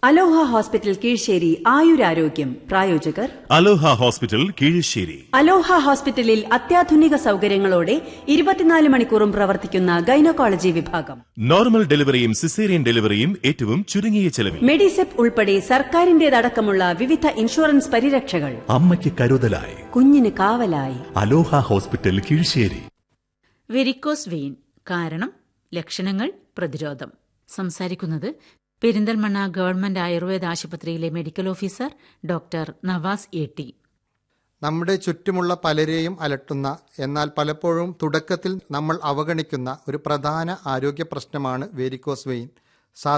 അലോഹ hospital Kizhisseri ആയുരാരോഗ്യം പ്രായോജകർ അലോഹ hospital Kizhisseri. അലോഹ ഹോസ്പിറ്റലിൽ അത്യാധുനിക സൗകര്യങ്ങളോടെ 24 മണിക്കൂറും പ്രവർത്തിക്കുന്ന ഗൈനക്കോളജി വിഭാഗം. നോർമൽ ഡെലിവറിയും സിസേറിയൻ ഡെലിവറിയും ഏറ്റവും ചുരുങ്ങിയ ചെലവിൽ. മെഡിസെപ് ഉൾപ്പെടെ സർക്കാരിന്റേതടക്കമുള്ള വിവിധ ഇൻഷുറൻസ് പരിരക്ഷകൾ. അമ്മയ്ക്ക് കരുതലായി, കുഞ്ഞിന് കാവലായി. അലോഹ ഹോസ്പിറ്റൽ കീഴ്ശ്ശേരി. വെരിക്കോസ് വെയിൻ കാരണം, ലക്ഷണങ്ങൾ, പ്രതിരോധം. സംസാരിക്കുന്നത് പെരിന്തൽമണ്ണ ഗവൺമെന്റ് ആയുർവേദ ആശുപത്രിയിലെ മെഡിക്കൽ ഓഫീസർ ഡോക്ടർ നവാസ് എ.ടി. നമ്മുടെ ചുറ്റുമുള്ള പലരെയും അലട്ടുന്ന, എന്നാൽ പലപ്പോഴും തുടക്കത്തിൽ നമ്മൾ അവഗണിക്കുന്ന ഒരു പ്രധാന ആരോഗ്യ പ്രശ്നമാണ് വേരിക്കോസ് വെയിൻ.